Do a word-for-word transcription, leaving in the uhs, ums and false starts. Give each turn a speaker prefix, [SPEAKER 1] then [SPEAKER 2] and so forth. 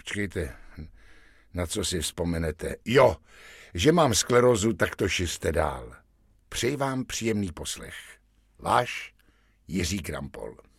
[SPEAKER 1] Počkejte, na co si vzpomenete? Jo, že mám sklerózu, tak to šiste dál. Přeji vám příjemný poslech. Váš Jiří Krampol.